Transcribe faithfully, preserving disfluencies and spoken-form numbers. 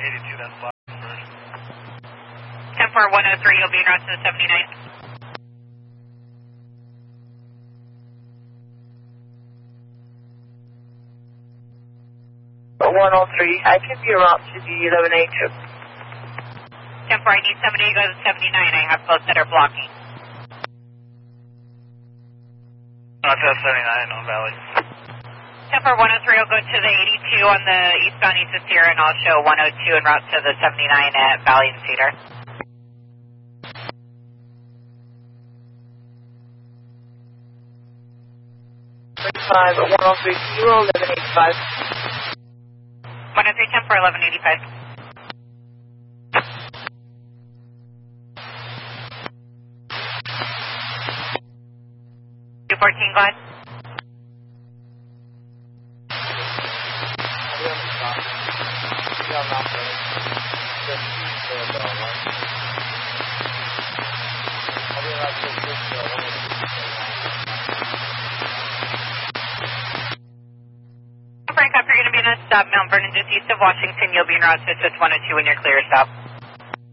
eighty-two, that's blocked first. ten four one oh three, you'll be en route to the seventy-nine. one oh three, I can be en route to the eleven eighty-two. ten four, I need somebody to go to the seventy-nine. I have both that are blocking. Not to the seventy-nine on Valley. ten four one oh three will go to the eighty-two on the eastbound East of Sierra, and I'll show one oh two en route to the seventy-nine at Valley and Cedar. thirty-five, one oh three, zero, eleven eighty-five. one oh three, ten four, eleven eighty-five. two fourteen, Glide. Frank, if you're going to be in a stop, Mount Vernon, just east of Washington, you'll be en route to Swiss one oh two when you're clear to stop.